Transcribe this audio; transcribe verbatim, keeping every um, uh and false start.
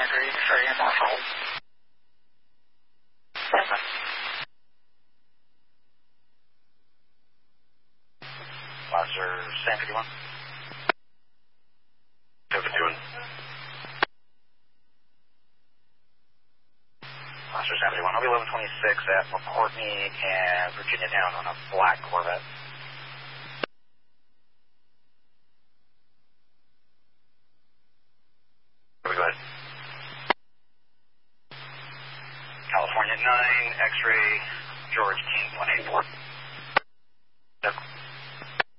Agreed for your Norfolk. Seven. Officer Sam fifty-one. Sam fifty-one. Officer Sam fifty-one. I'll be eleven twenty-six at McCourtney and Virginia down on a black Corvette. Go ahead. California nine, X-ray, George King one eight four.